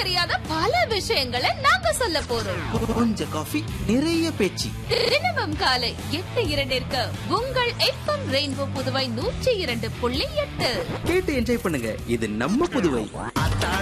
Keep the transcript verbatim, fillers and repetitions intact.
தெரியாத பல விஷயங்களை நாங்க சொல்ல போறோம். கொஞ்சம் காஃபி, நிறைய பேச்சு. தினமும் காலை எட்டு இரண்டிற்கு உங்கள் எஃப்எம் ரெயின்போ புதுவை நூற்றி இரண்டு புள்ளி எட்டு கேட்டு என்ஜாய் பண்ணுங்க. இது நம்ம புதுவை.